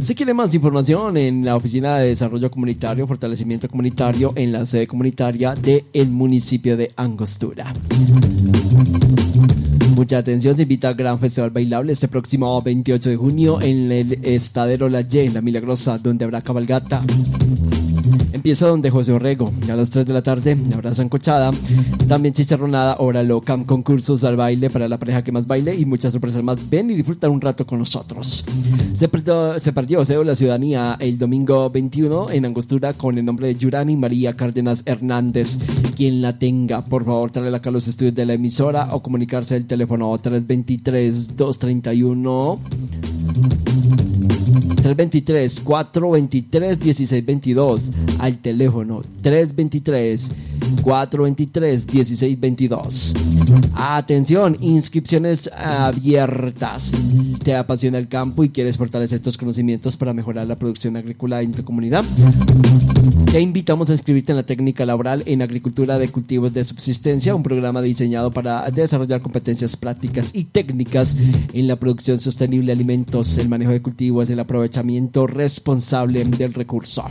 Si quiere más información, en la Oficina de Desarrollo Comunitario, Fortalecimiento Comunitario, en la sede comunitaria del municipio de Angostura. Mucha atención, se invita al gran festival bailable este próximo 28 de junio en el Estadero La Y, en La Milagrosa, donde habrá cabalgata. Empieza donde José Orrego, a las 3 de la tarde habrá sancochada, también chicharronada, hora loca, concursos al baile para la pareja que más baile y muchas sorpresas más. Ven y disfrutar un rato con nosotros. Se perdió la ciudadanía el domingo 21 en Angostura con el nombre de Yurani María Cárdenas Hernández. Quien la tenga, por favor, tráela acá a los estudios de la emisora o comunicarse al teléfono 323-231 323-423-1622, al teléfono 323-423-1622. Atención, inscripciones abiertas. ¿Te apasiona el campo y quieres fortalecer tus conocimientos para mejorar la producción agrícola en tu comunidad? Te invitamos a inscribirte en la técnica laboral en agricultura de cultivos de subsistencia, un programa diseñado para desarrollar competencias prácticas y técnicas en la producción sostenible de alimentos, el manejo de cultivos, el aprovechamiento responsable del recurso.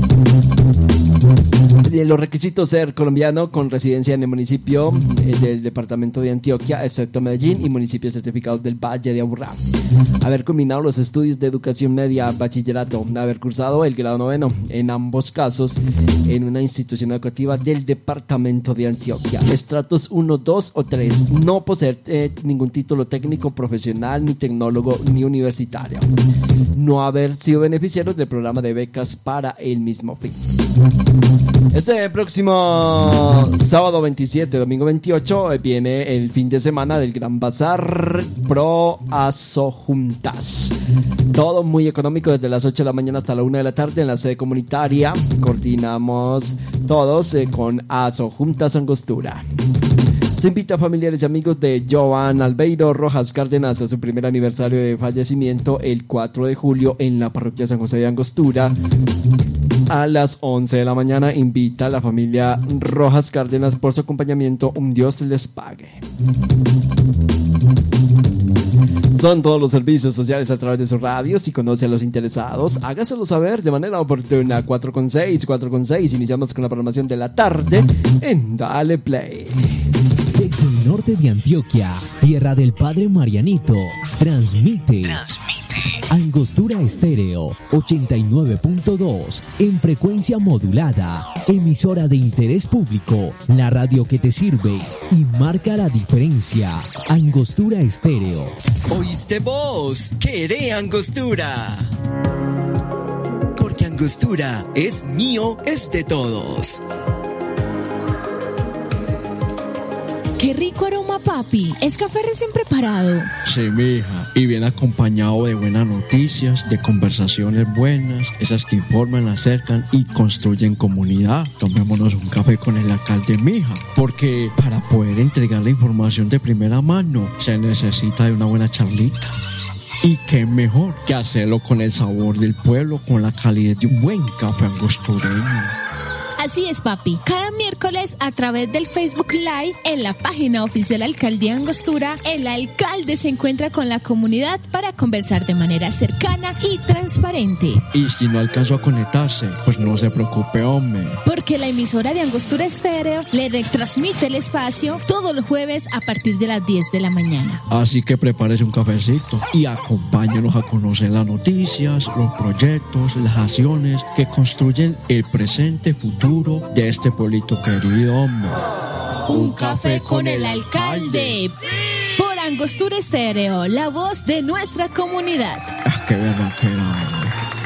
Los requisitos: ser colombiano con residencia en el municipio del departamento de Antioquia, excepto Medellín, y municipios certificados del Valle de Aburrá. Haber culminado los estudios de educación media, bachillerato, haber cursado el grado 9, en ambos casos, en una institución educativa del departamento de Antioquia. Estratos 1, 2 o 3. No poseer ningún título técnico, profesional, ni tecnólogo, ni universitario. No haber sido beneficiarios del programa de becas para el mismo fin. Este próximo sábado 27, domingo 28, viene el fin de semana del Gran Bazar Pro Asojuntas. Todo muy económico, desde las 8 de la mañana hasta la 1 de la tarde en la sede comunitaria. Coordinamos todos con Asojuntas Angostura. Se invita a familiares y amigos de Joan Albeiro Rojas Cárdenas a su primer aniversario de fallecimiento el 4 de julio en la parroquia San José de Angostura. A las 11 de la mañana invita a la familia Rojas Cárdenas por su acompañamiento. Un Dios les pague. Son todos los servicios sociales a través de su radio. Si conoce a los interesados, hágaselo saber de manera oportuna. 4:6. Iniciamos con la programación de la tarde en Dale Play. Desde el norte de Antioquia, tierra del Padre Marianito, transmite Angostura Estéreo 89.2 en frecuencia modulada, emisora de interés público, la radio que te sirve y marca la diferencia. Angostura Estéreo. ¿Oíste vos? ¡Queré Angostura! Porque Angostura es mío, es de todos. ¡Qué rico aroma, papi! ¿Es café recién preparado? Sí, mija, y bien acompañado de buenas noticias, de conversaciones buenas, esas que informan, acercan y construyen comunidad. Tomémonos un café con el alcalde, mija, porque para poder entregar la información de primera mano se necesita de una buena charlita. Y qué mejor que hacerlo con el sabor del pueblo, con la calidez de un buen café angostureño. Así es, papi. Cada miércoles a través del Facebook Live en la página oficial Alcaldía Angostura, el alcalde se encuentra con la comunidad para conversar de manera cercana y transparente. Y si no alcanzó a conectarse, pues no se preocupe, hombre. Porque la emisora de Angostura Estéreo le retransmite el espacio todos los jueves a partir de las 10 de la mañana. Así que prepárese un cafecito y acompáñenos a conocer las noticias, los proyectos, las acciones que construyen el presente, futuro de este pueblito querido, hombre. Un café con el alcalde. Por Angostura Estéreo, la voz de nuestra comunidad. Qué verdad que era.